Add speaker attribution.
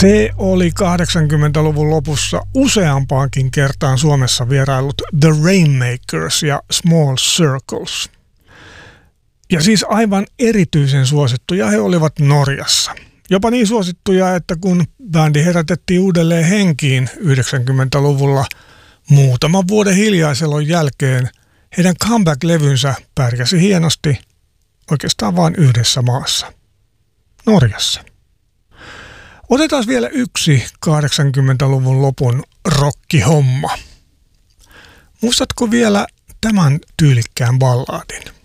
Speaker 1: Se oli 80-luvun lopussa useampaankin kertaan Suomessa vierailut The Rainmakers ja Small Circles. Ja siis aivan erityisen suosittuja he olivat Norjassa. Jopa niin suosittuja, että kun bändi herätettiin uudelleen henkiin 90-luvulla muutaman vuoden hiljaiselon jälkeen, heidän comeback-levynsä pärjäsi hienosti oikeastaan vain yhdessä maassa, Norjassa. Otetaan vielä yksi 80-luvun lopun rockihomma. Muistatko vielä tämän tyylikkään balladin?